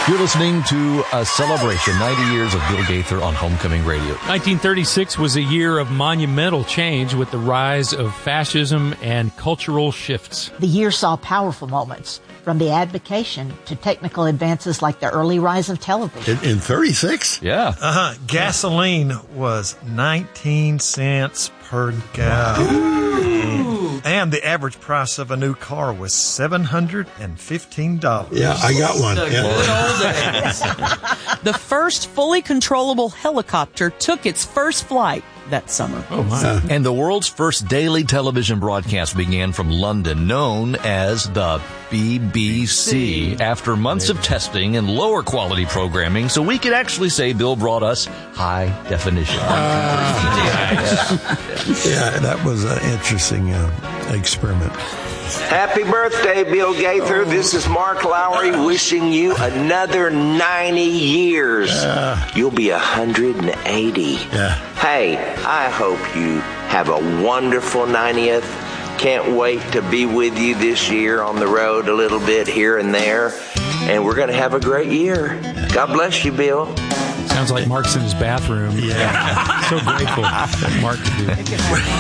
You're listening to a celebration, 90 years of Bill Gaither on Homecoming Radio. 1936 was a year of monumental change with the rise of fascism and cultural shifts. The year saw powerful moments, from the Abdication to technical advances like the early rise of television. In 36? Yeah. Gasoline was 19 cents per gallon. And the average price of a new car was $715. Yeah, I got one. The first fully controllable helicopter took its first flight that summer. Oh, my. And the world's first daily television broadcast began from London, known as the BBC, after months of testing and lower quality programming, so we could actually say Bill brought us high definition. Yeah, that was an interesting experiment. Happy birthday, Bill Gaither. This is Mark Lowry wishing you another 90 years. You'll be 180. Yeah. Hey, I hope you have a wonderful 90th. Can't wait to be with you this year on the road a little bit here and there. And we're going to have a great year. God bless you, Bill. Sounds like Mark's in his bathroom. Yeah. So grateful that Mark could do that.